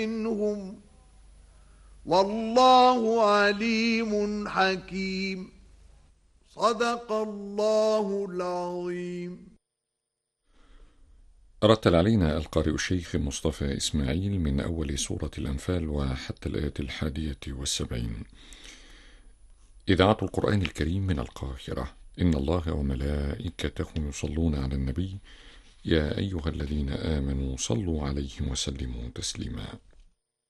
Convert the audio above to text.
منهم والله عليم حكيم. صدق الله العظيم. رتل علينا القارئ الشيخ مصطفى إسماعيل من أول سورة الأنفال وحتى الآية 71. إذاعة القرآن الكريم من القاهرة. إن الله وملائكته يصلون على النبي يا أيها الذين آمنوا صلوا عليه وسلموا تسليما.